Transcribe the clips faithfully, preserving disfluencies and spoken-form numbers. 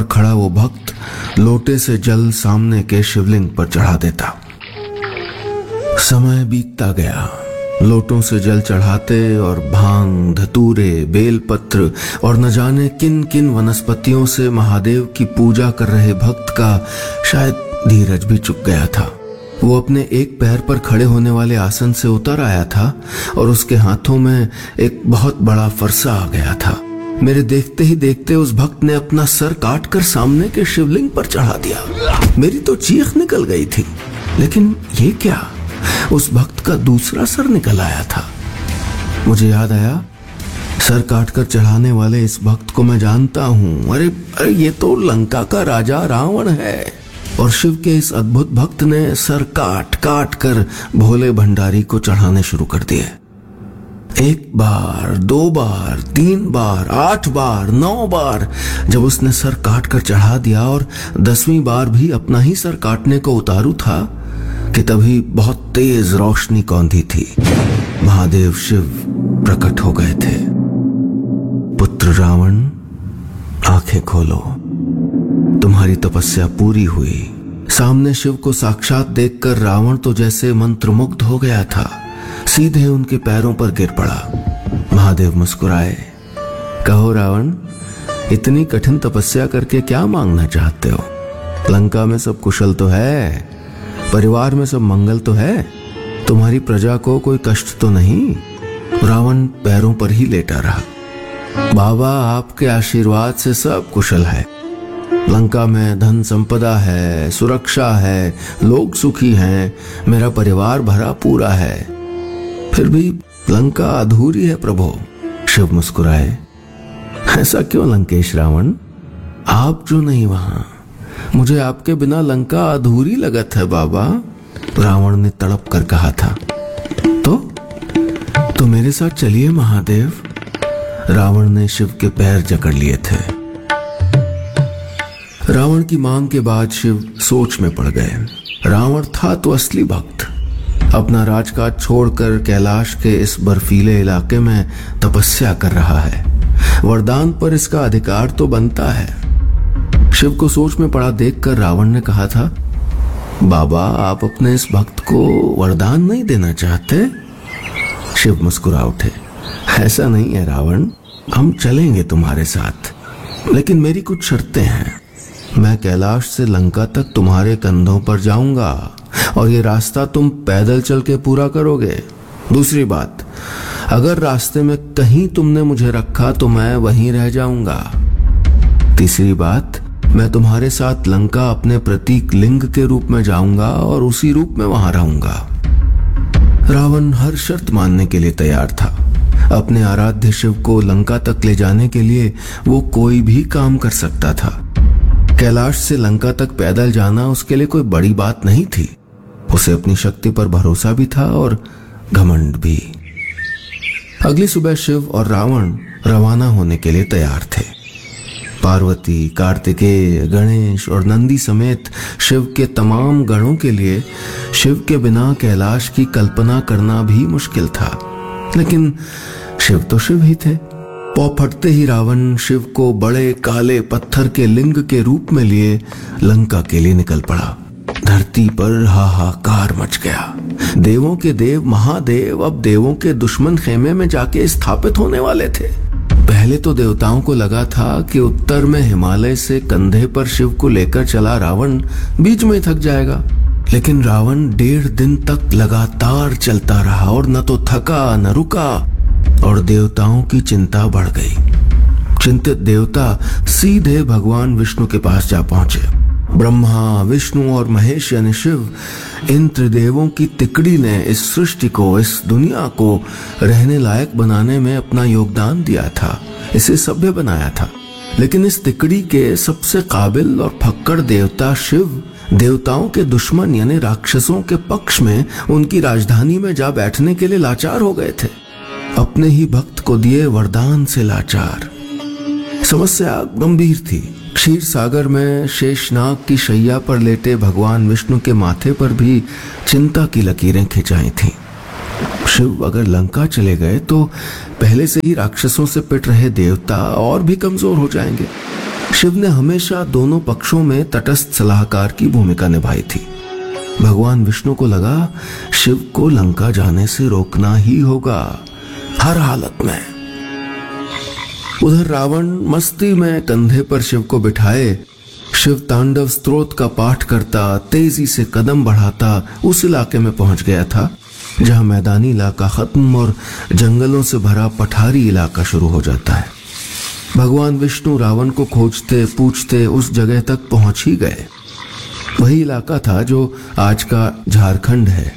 खड़ा वो भक्त लोटे से जल सामने के शिवलिंग पर चढ़ा देता। समय बीतता गया। लोटों से जल चढ़ाते और भांग, धतूरे, बेलपत्र और न जाने किन किन वनस्पतियों से महादेव की पूजा कर रहे भक्त का शायद धीरज भी चुक गया था। वो अपने एक पैर पर खड़े होने वाले आसन से उतर आया था और उसके हाथों में एक बहुत बड़ा फरसा आ गया था। मेरे देखते ही देखते उस भक्त ने अपना सर काटकर सामने के शिवलिंग पर चढ़ा दिया। मेरी तो चीख निकल गई थी, लेकिन ये क्या, उस भक्त का दूसरा सर निकल आया था। मुझे याद आया, सर काटकर चढ़ाने वाले इस भक्त को मैं जानता हूं। अरे अरे ये तो लंका का राजा रावण है। और शिव के इस अद्भुत भक्त ने सर काट काट कर भोले भंडारी को चढ़ाने शुरू कर दिए। एक बार, दो बार, तीन बार, आठ बार, नौ बार जब उसने सर काट कर चढ़ा दिया और दसवीं बार भी अपना ही सर काटने को उतारू था कि तभी बहुत तेज रोशनी कौंधी थी। महादेव शिव प्रकट हो गए थे। पुत्र रावण, आंखें खोलो, तुम्हारी तपस्या पूरी हुई। सामने शिव को साक्षात देखकर रावण तो जैसे मंत्रमुग्ध हो गया था, सीधे उनके पैरों पर गिर पड़ा। महादेव मुस्कुराए। कहो रावण, इतनी कठिन तपस्या करके क्या मांगना चाहते हो? लंका में सब कुशल तो है, परिवार में सब मंगल तो है, तुम्हारी प्रजा को कोई कष्ट तो नहीं? रावण पैरों पर ही लेटा रहा। बाबा, आपके आशीर्वाद से सब कुशल है। लंका में धन संपदा है, सुरक्षा है, लोग सुखी हैं, मेरा परिवार भरा पूरा है। फिर भी लंका अधूरी है प्रभु। शिव मुस्कुराए। ऐसा क्यों लंकेश रावण? आप जो नहीं वहां, मुझे आपके बिना लंका अधूरी लगत है बाबा, रावण ने तड़प कर कहा था। तो तो मेरे साथ चलिए महादेव। रावण ने शिव के पैर जकड़ लिए थे। रावण की मांग के बाद शिव सोच में पड़ गए। रावण था तो असली भक्त, अपना राजकाज छोड़कर कैलाश के इस बर्फीले इलाके में तपस्या कर रहा है। वरदान पर इसका अधिकार तो बनता है। शिव को सोच में पड़ा देखकर रावण ने कहा था, बाबा, आप अपने इस भक्त को वरदान नहीं देना चाहते? शिव मुस्कुरा उठे। ऐसा नहीं है रावण, हम चलेंगे तुम्हारे साथ, लेकिन मेरी कुछ शर्तें हैं। मैं कैलाश से लंका तक तुम्हारे कंधों पर जाऊंगा और ये रास्ता तुम पैदल चल के पूरा करोगे। दूसरी बात, अगर रास्ते में कहीं तुमने मुझे रखा तो मैं वहीं रह जाऊंगा। तीसरी बात, मैं तुम्हारे साथ लंका अपने प्रतीक लिंग के रूप में जाऊंगा और उसी रूप में वहां रहूंगा। रावण हर शर्त मानने के लिए तैयार था। अपने आराध्य शिव को लंका तक ले जाने के लिए वो कोई भी काम कर सकता था। कैलाश से लंका तक पैदल जाना उसके लिए कोई बड़ी बात नहीं थी। उसे अपनी शक्ति पर भरोसा भी था और घमंड भी। अगली सुबह शिव और रावण रवाना होने के लिए तैयार थे। पार्वती, कार्तिकेय, गणेश और नंदी समेत शिव के तमाम गणों के लिए शिव के बिना कैलाश की कल्पना करना भी मुश्किल था, लेकिन शिव तो शिव ही थे। पौ फटते ही रावण शिव को बड़े काले पत्थर के लिंग के रूप में लिए लंका के लिए निकल पड़ा। धरती पर हाहाकार मच गया। देवों के देव महादेव अब देवों के दुश्मन खेमे में जाके स्थापित होने वाले थे। पहले तो देवताओं को लगा था कि उत्तर में हिमालय से कंधे पर शिव को लेकर चला रावण बीच में थक जाएगा, लेकिन रावण डेढ़ दिन तक लगातार चलता रहा और न तो थका न रुका, और देवताओं की चिंता बढ़ गई। चिंतित देवता सीधे भगवान विष्णु के पास जा पहुंचे। ब्रह्मा, विष्णु और महेश यानी शिव, इन त्रिदेवों की तिकड़ी ने इस सृष्टि को, इस दुनिया को रहने लायक बनाने में अपना योगदान दिया था, इसे सभ्य बनाया था। लेकिन इस तिकड़ी के सबसे काबिल और फक्कड़ देवता शिव देवताओं के दुश्मन यानी राक्षसों के पक्ष में उनकी राजधानी में जा बैठने के लिए लाचार हो गए थे। अपने ही भक्त को दिए वरदान से लाचार। समस्या गंभीर थी। क्षीर सागर में शेषनाग की शैया पर लेटे भगवान विष्णु के माथे पर भी चिंता की लकीरें खिंचाई थीं। शिव अगर लंका चले गए तो पहले से ही राक्षसों से पिट रहे देवता और भी कमजोर हो जाएंगे। शिव ने हमेशा दोनों पक्षों में तटस्थ सलाहकार की भूमिका निभाई थी। भगवान विष्णु को लगा शिव को लंका जाने से रोकना ही होगा हर हालत में। उधर रावण मस्ती में कंधे पर शिव को बिठाए शिव तांडव स्तोत्र का पाठ करता तेजी से कदम बढ़ाता उस इलाके में पहुंच गया था जहां मैदानी इलाका खत्म और जंगलों से भरा पठारी इलाका शुरू हो जाता है। भगवान विष्णु रावण को खोजते पूछते उस जगह तक पहुंच ही गए। वही इलाका था जो आज का झारखंड है,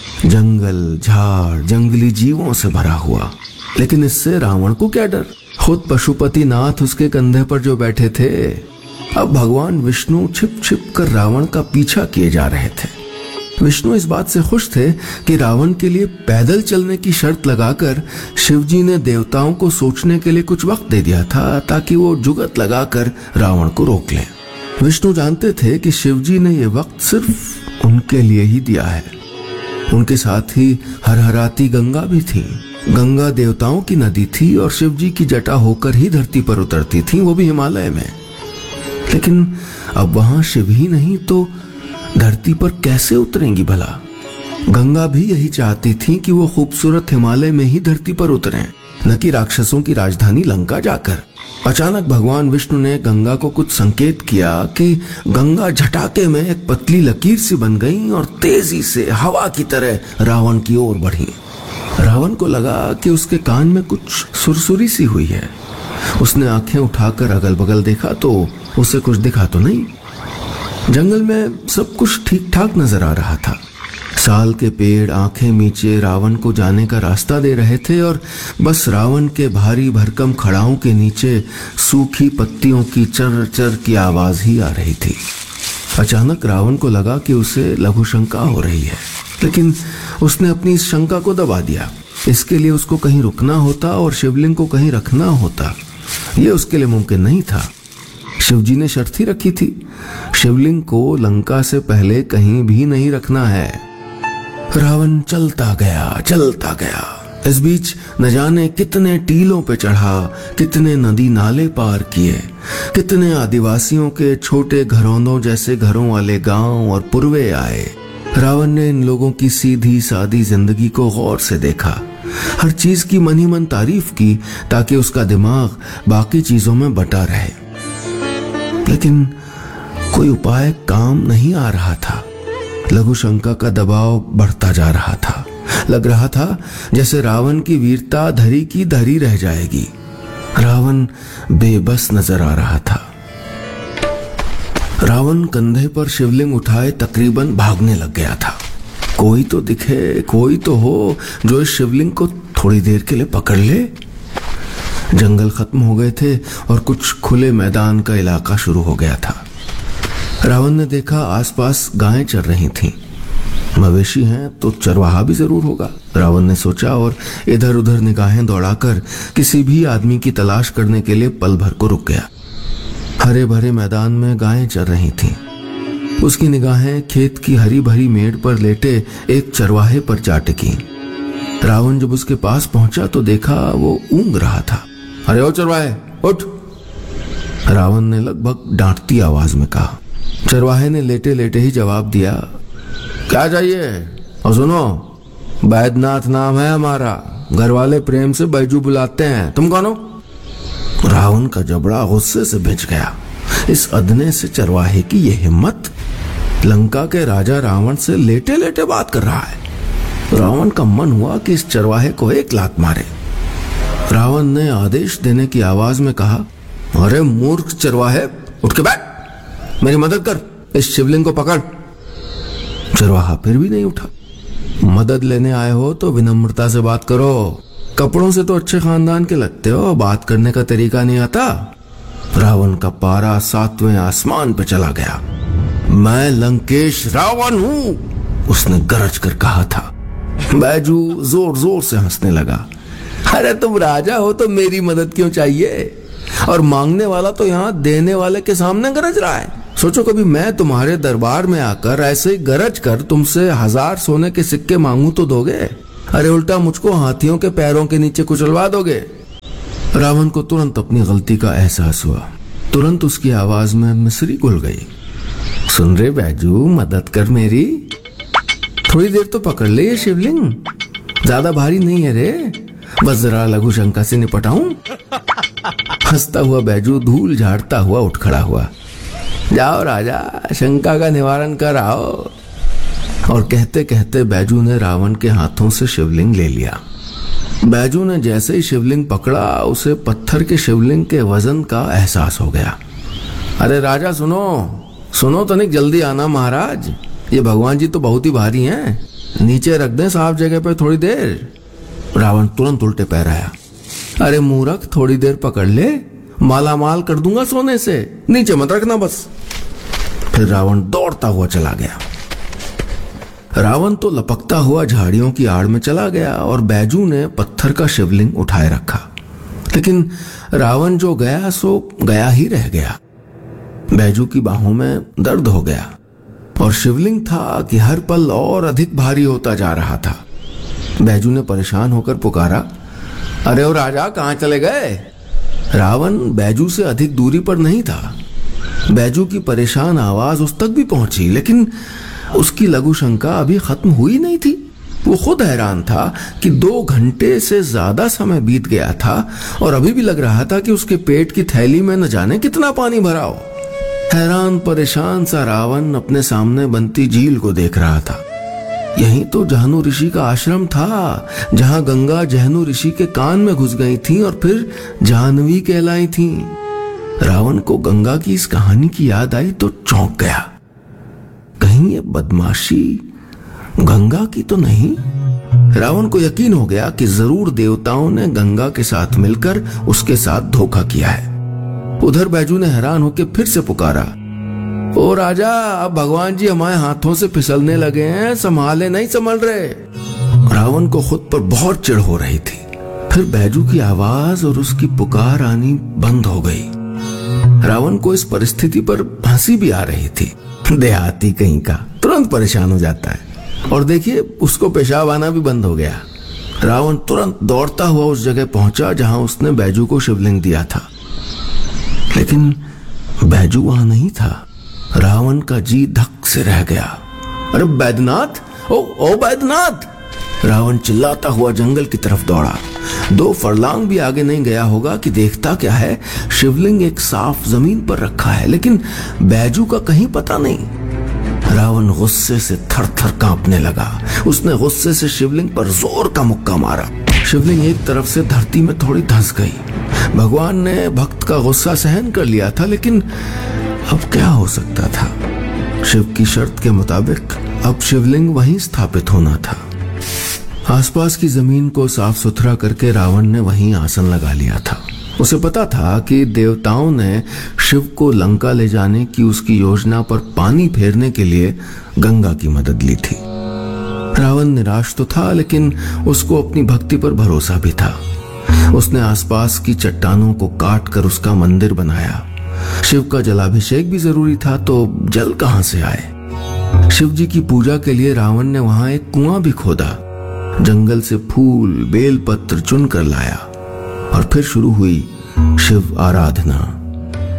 जंगल झाड़ जंगली जीवों से भरा हुआ। लेकिन इससे रावण को क्या डर, खुद पशुपति नाथ उसके कंधे पर जो बैठे थे। अब भगवान विष्णु छिप छिप कर रावण का पीछा किए जा रहे थे। विष्णु इस बात से खुश थे कि रावण के लिए पैदल चलने की शर्त लगाकर शिवजी ने देवताओं को सोचने के लिए कुछ वक्त दे दिया था ताकि वो जुगत लगाकर रावण को रोक लें। विष्णु जानते थे कि शिवजी ने यह वक्त सिर्फ उनके लिए ही दिया है। उनके साथ ही हरहराती गंगा भी थी। गंगा देवताओं की नदी थी और शिवजी की जटा होकर ही धरती पर उतरती थी, वो भी हिमालय में। लेकिन अब वहां शिव ही नहीं तो धरती पर कैसे उतरेंगी भला? गंगा भी यही चाहती थी कि वो खूबसूरत हिमालय में ही धरती पर उतरें, न कि राक्षसों की राजधानी लंका जाकर। अचानक भगवान विष्णु ने गंगा को कुछ संकेत किया कि गंगा झटाके में एक पतली लकीर सी बन गई और तेजी से हवा की तरह रावण की ओर बढ़ी। रावण को लगा कि उसके कान में कुछ सुरसुरी सी हुई है। उसने आंखें उठाकर अगल बगल देखा तो उसे कुछ दिखा तो नहीं। जंगल में सब कुछ ठीक ठाक नजर आ रहा था। साल के पेड़ आंखें मीचे रावण को जाने का रास्ता दे रहे थे और बस रावण के भारी भरकम खड़ाओं के नीचे सूखी पत्तियों की चर चर की आवाज ही आ रही थी। अचानक रावण को लगा कि उसे लघु शंका हो रही है, लेकिन उसने अपनी इस शंका को दबा दिया। इसके लिए उसको कहीं रुकना होता और शिवलिंग को कहीं रखना होता। यह उसके लिए मुमकिन नहीं था। शिवजी ने शर्त ही रखी थी, शिवलिंग को लंका से पहले कहीं भी नहीं रखना है। रावण चलता गया चलता गया। इस बीच न जाने कितने टीलों पे चढ़ा, कितने नदी नाले पार किए, कितने आदिवासियों के छोटे घरौंदों जैसे घरों वाले गांव और पुरवे आए। रावण ने इन लोगों की सीधी सादी जिंदगी को गौर से देखा, हर चीज की मन ही मन तारीफ की ताकि उसका दिमाग बाकी चीजों में बटा रहे। लेकिन कोई उपाय काम नहीं आ रहा था। लघु शंका का दबाव बढ़ता जा रहा था। लग रहा था जैसे रावण की वीरता धरी की धरी रह जाएगी। रावण बेबस नजर आ रहा था। रावण कंधे पर शिवलिंग उठाए तकरीबन भागने लग गया था। कोई तो दिखे, कोई तो हो जो इस शिवलिंग को थोड़ी देर के लिए पकड़ ले। जंगल खत्म हो गए थे और कुछ खुले मैदान का इलाका शुरू हो गया था। रावण ने देखा आसपास गायें चर रही थीं। मवेशी हैं तो चरवाहा भी जरूर होगा, रावण ने सोचा और इधर उधर निगाहें दौड़ाकर किसी भी आदमी की तलाश करने के लिए पल भर को रुक गया। हरे भरे मैदान में गायें चर रही थीं। उसकी निगाहें खेत की हरी भरी मेड़ पर लेटे एक चरवाहे पर जा टिकी। रावण जब उसके पास पहुंचा तो देखा वो ऊँग रहा था। अरे ओ चरवाहे उठ, रावण ने लगभग डांटती आवाज में कहा। चरवाहे ने लेटे लेटे ही जवाब दिया, क्या चाहिए? और सुनो, बैद्यनाथ नाम है हमारा, घर वाले प्रेम से बैजू बुलाते हैं, तुम कौन हो? रावण का जबड़ा गुस्से से भिंच गया। इस अदने से चरवाहे की यह हिम्मत, लंका के राजा रावण से लेटे लेटे बात कर रहा है। रावण का मन हुआ कि इस चरवाहे को एक लात मारे। रावण ने आदेश देने की आवाज में कहा, अरे मूर्ख चरवाहे, उठ के बैठ, मेरी मदद कर, इस शिवलिंग को पकड़। चरवाहा फिर भी नहीं उठा। मदद लेने आए हो तो विनम्रता से बात करो, कपड़ों से तो अच्छे खानदान के लगते हो, बात करने का तरीका नहीं आता। रावण का पारा सातवें आसमान पे चला गया। मैं लंकेश रावण हूं, उसने गरज कर कहा था। बैजू जोर जोर से हंसने लगा। अरे तुम राजा हो तो मेरी मदद क्यों चाहिए? और मांगने वाला तो यहाँ देने वाले के सामने गरज रहा है। सोचो कभी मैं तुम्हारे दरबार में आकर ऐसे ही गरज कर तुमसे हजार सोने के सिक्के मांगू तो दोगे? अरे उल्टा मुझको हाथियों के पैरों के नीचे कुचलवा दोगे। रावण को तुरंत अपनी गलती का एहसास हुआ। तुरंत उसकी आवाज में मिसरी घुल गई। सुन रे बैजू, मदद कर मेरी, थोड़ी देर तो पकड़ ले ये शिवलिंग, ज्यादा भारी नहीं है रे, बस जरा लघु शंका से निपटाऊं। हंसता हुआ बैजू धूल झाड़ता हुआ उठ खड़ा हुआ। जाओ राजा, शंका का निवारण कर आओ। और कहते कहते बैजू ने रावण के हाथों से शिवलिंग ले लिया। बैजू ने जैसे ही शिवलिंग पकड़ा, उसे पत्थर के शिवलिंग के वजन का एहसास हो गया। अरे राजा सुनो, सुनो तनिक जल्दी आना महाराज, ये भगवान जी तो बहुत ही भारी हैं, नीचे रख दें साफ जगह पे थोड़ी देर। रावण तुरंत उल्टे पैर आया। अरे मूर्ख, थोड़ी देर पकड़ ले, माला माल कर दूंगा सोने से, नीचे मत रखना बस। फिर रावण दौड़ता हुआ चला गया। रावण तो लपकता हुआ झाड़ियों की आड़ में चला गया और बैजू ने पत्थर का शिवलिंग उठाए रखा। लेकिन रावण जो गया सो गया ही रह गया। बैजू की बाहों में दर्द हो गया और शिवलिंग था कि हर पल और अधिक भारी होता जा रहा था। बैजू ने परेशान होकर पुकारा, अरे ओ राजा, कहां चले गए? रावण बैजू से अधिक दूरी पर नहीं था। बैजू की परेशान आवाज उस तक भी पहुंची, लेकिन उसकी लघु शंका अभी खत्म हुई नहीं थी। वो खुद हैरान था कि दो घंटे से ज्यादा समय बीत गया था और अभी भी लग रहा था कि उसके पेट की थैली में न जाने कितना पानी भरा हो। हैरान परेशान सा रावण अपने सामने बनती झील को देख रहा था। यही तो जहनु ऋषि का आश्रम था, जहां गंगा जहनु ऋषि के कान में घुस गई थी और फिर जाह्नवी कहलाई थी। रावण को गंगा की इस कहानी की याद आई तो चौंक गया। कहीं ये बदमाशी गंगा की तो नहीं? रावण को यकीन हो गया कि जरूर देवताओं ने गंगा के साथ मिलकर उसके साथ धोखा किया है। उधर बैजू ने हैरान होकर फिर से पुकारा, ओ राजा, अब भगवान जी हमारे हाथों से फिसलने लगे हैं, संभाले नहीं संभल रहे। रावण को खुद पर बहुत चिढ़ हो रही थी। फिर बैजू की आवाज और उसकी पुकार आनी बंद हो गई। रावण को इस परिस्थिति पर हंसी भी आ रही थी। देहाती कहीं का, तुरंत परेशान हो जाता है। और देखिए, उसको पेशाब आना भी बंद हो गया। रावण तुरंत दौड़ता हुआ उस जगह पहुंचा जहां उसने बैजू को शिवलिंग दिया था, लेकिन बैजू वहां नहीं था। रावण का जी धक से रह गया। अरे बैद्यनाथ, ओ ओ बैद्यनाथ! रावण चिल्लाता हुआ जंगल की तरफ दौड़ा। दो फरलांग भी आगे नहीं गया होगा कि देखता क्या है, शिवलिंग एक साफ जमीन पर रखा है, लेकिन बैजू का कहीं पता नहीं। रावण गुस्से से थर थर कांपने लगा। उसने गुस्से से शिवलिंग पर जोर का मुक्का मारा। शिवलिंग एक तरफ से धरती में थोड़ी धंस गई। भगवान ने भक्त का गुस्सा सहन कर लिया था, लेकिन अब क्या हो सकता था? शिव की शर्त के मुताबिक अब शिवलिंग वहीं स्थापित होना था। आसपास की जमीन को साफ सुथरा करके रावण ने वहीं आसन लगा लिया था। उसे पता था कि देवताओं ने शिव को लंका ले जाने की उसकी योजना पर पानी फेरने के लिए गंगा की मदद ली थी। रावण निराश तो था, लेकिन उसको अपनी भक्ति पर भरोसा भी था। उसने आसपास की चट्टानों को काट कर उसका मंदिर बनाया। शिव का जलाभिषेक भी जरूरी था, तो जल कहां से आए? शिव जी की पूजा के लिए रावण ने वहां एक कुआं भी खोदा। जंगल से फूल बेलपत्र चुनकर लाया और फिर शुरू हुई शिव आराधना।